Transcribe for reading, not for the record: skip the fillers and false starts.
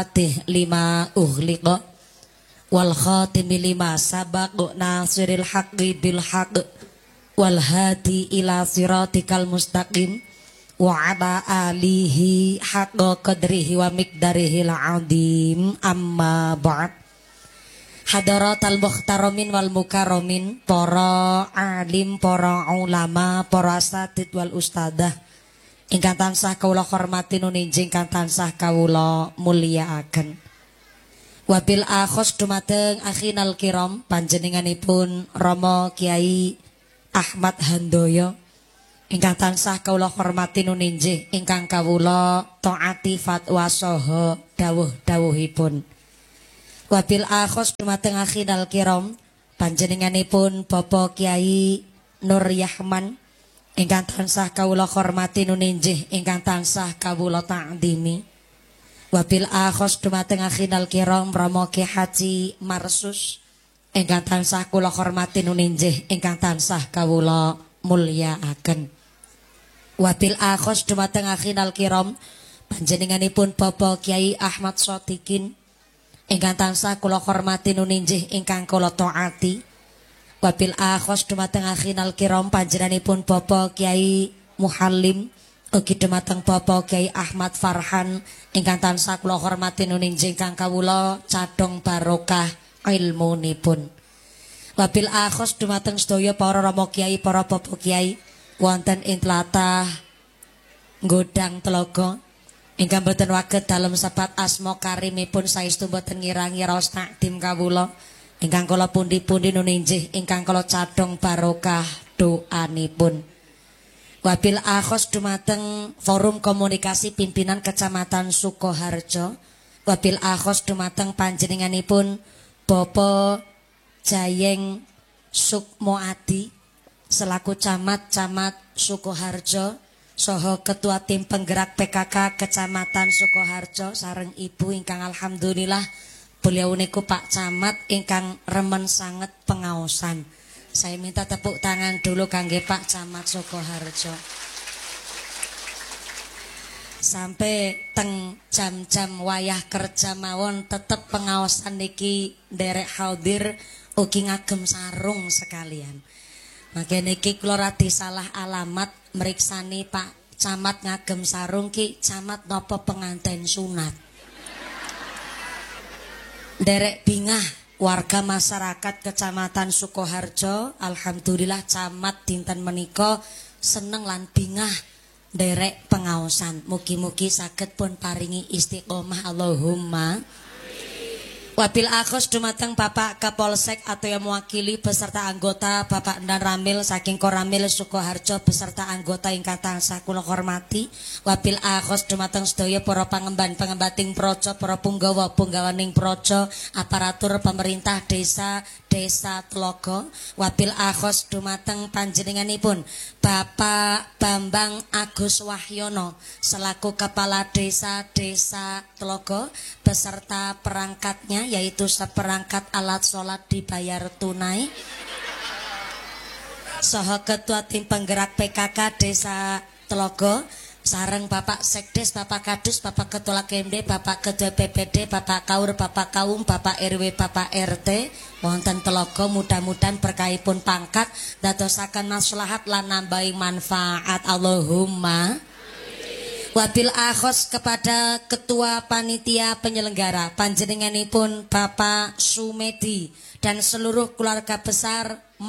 Fatih lima ughliqa wal khatimi lima sabaq nasiril haqqi bil haqq wal hadi ila siratikal mustaqim wa ala alihi haqqa qadrihi wa miqdarihi al-azim amma ba'd. Hadaratal muhtaramin wal mukarramin, para alim, para ulama, para asatid wal ustadzah ingkang tansah kawula hormati nuninjing ingkang tansah kawula mulyakaken. Wabil akhos dumateng akhinal kiram panjenenganipun Rama Kiai Ahmad Handoyo ingkang tansah kawula hormati nuninjih ingkang kawula taati fatwa saha dawuh-dawuhipun. Wabil akhos dumateng akhinal kiram panjenenganipun Bapak Kiai Nur Yahman ingkang tansah kawula hormati nuninjih ingkang tansah kawula ta'dhimi. Wabil akhos dumateng akhinal kiram Rama Ki Haji Marsus ingkang tansah kula hormati nuninjih ingkang tansah kawula mulyakaken. Wabil akhos dumateng akhinal kiram panjenenganipun Bapak Kiai Ahmad Sotikin ingkang tansah kula hormati nuninjih ingkang kula taati. Wabil akhos dumateng akhinal kiram panjenenganipun Bapak Kiai Muhallim ugi dumateng Bapak Kiai Ahmad Farhan ingkang tansah kula hormati nuninjih ingkang kawula cadhong barokah ilmunipun. Wabil akhos dumateng sedaya para rama kiai, para bapak kiai wonten ing tlatah Nggodang Telaga ingkang boten waget dalem sebat asma karimipun saestu boten ngirangi raos takdim kawula ingkang kala pundi-pundi nuninjih ingkang kala cadhong barokah doanipun. Wabil akhos dumateng forum komunikasi pimpinan Kecamatan Sukoharjo. Wabil akhos dumateng panjenenganipun Bapak Jayeng Sukmoadi selaku camat Sukoharjo saha ketua tim penggerak PKK Kecamatan Sukoharjo sareng ibu ingkang alhamdulillah beliau niku Pak Camat ingkang remen sanget pengaosan. Saya minta tepuk tangan dulu kangge Pak Camat Sukoharjo. Sampai teng jam-jam wayah kerja mawon tetep pengaosan niki nderek hadir ugi ngagem sarung sekalian. Maka niki kula radi salah alamat meriksani Pak Camat ngagem sarung ki camat napa penganten sunat. Nderek bingah warga masyarakat Kecamatan Sukoharjo, alhamdulillah camat dinten menika seneng lan bingah nderek pengaosan. Mugi-mugi saged pun paringi istiqomah Allahumma. Wabil akhos dumateng Bapak Kapolsek atau yang mewakili beserta anggota Bapak Endan Ramil saking Koramil Sukoharjo beserta anggota ingkang tansah kula hormati. Wabil akhos dumateng sedaya para pangemban-pengembating praja, para punggawa-punggawaning praja, aparatur pemerintah desa Telaga. Wabil akhos dumateng panjenenganipun Bapak Bambang Agus Wahyono selaku Kepala Desa Telaga beserta perangkatnya yaitu seperangkat alat sholat dibayar tunai saha ketua tim penggerak PKK Desa Telaga sareng Bapak Sekdes, Bapak Kadus, Bapak Ketua KMD, Bapak Ketua PPD, Bapak Kaur, Bapak Kaum, Bapak RW, Bapak RT wonten Telaga mudah-mudahan berkahipun pangkat dadosaken maslahat lan nambahi manfaat Allahumma. Wabil akhos kepada Ketua Panitia Penyelenggara panjenenganipun Bapak Sumedi dan seluruh keluarga besar